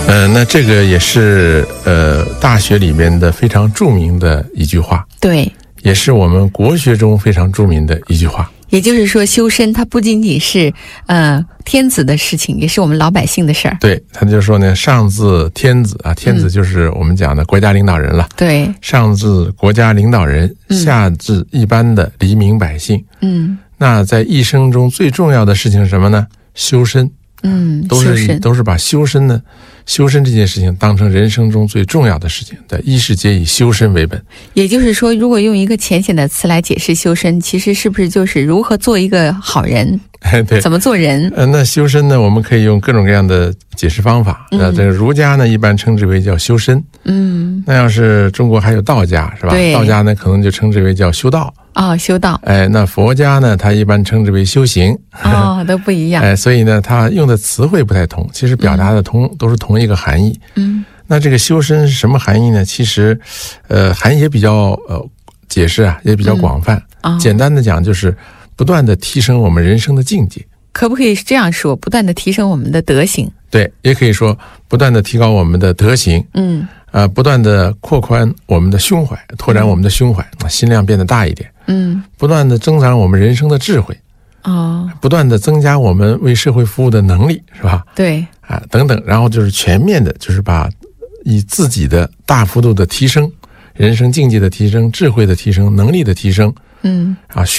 那这个也是大学里面的非常著名的一句话， 对， 也是我们国学中非常著名的一句话。 也就是说，修身它不仅仅是天子的事情，也是我们老百姓的事儿。 对，他就说呢，上至天子啊，天子就是我们讲的国家领导人了。 对， 上至国家领导人，下至一般的黎民百姓。那在一生中最重要的事情是什么呢？修身。都是把修身这件事情当成人生中最重要的事情。对，一是皆以修身为本。 也就是说，如果用一个浅显的词来解释修身，其实是不是就是如何做一个好人？ 对， 怎么做人？ 那修身呢，我们可以用各种各样的解释方法。这个儒家呢，一般称之为叫修身。那要是中国还有道家，是吧？道家呢，可能就称之为叫修道。 修道。 那佛家呢，他一般称之为修行。 都不一样。 所以呢，他用的词汇不太同，其实表达的都是同一个含义。那这个修身是什么含义呢？其实，含义也比较解释啊，也比较广泛。简单的讲，就是不断的提升我们人生的境界。 可不可以这样说？不断的提升我们的德行。 对，也可以说不断的提高我们的德行。不断的扩宽我们的胸怀，拓展我们的胸怀，心量变得大一点。不断的增长我们人生的智慧。不断的增加我们为社会服务的能力，是吧？对。等等，然后就是全面的，就是把以自己的大幅度的提升，人生境界的提升，智慧的提升，能力的提升，